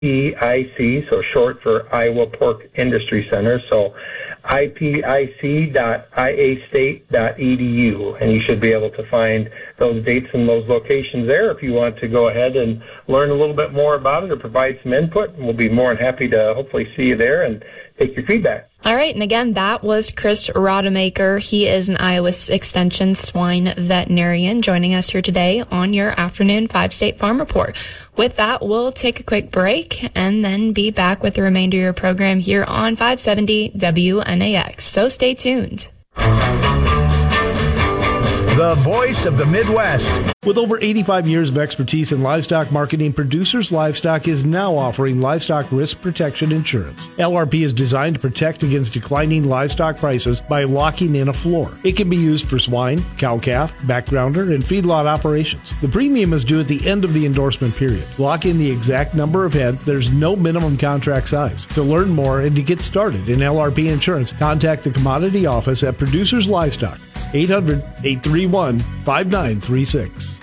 IPIC, so short for Iowa Pork Industry Center, so ipic.iastate.edu, and you should be able to find those dates and those locations there if you want to go ahead and learn a little bit more about it or provide some input. We'll be more than happy to hopefully see you there and take your feedback. All right, and again, that was Chris Rodemaker. He is an Iowa Extension swine veterinarian joining us here today on your afternoon 5-State Farm Report. With that, we'll take a quick break and then be back with the remainder of your program here on 570 WNAX. So stay tuned. The voice of the Midwest. With over 85 years of expertise in livestock marketing, Producers Livestock is now offering livestock risk protection insurance. LRP is designed to protect against declining livestock prices by locking in a floor. It can be used for swine, cow-calf, backgrounder, and feedlot operations. The premium is due at the end of the endorsement period. Lock in the exact number of head. There's no minimum contract size. To learn more and to get started in LRP insurance, contact the commodity office at Producers Livestock. 800-831-5936.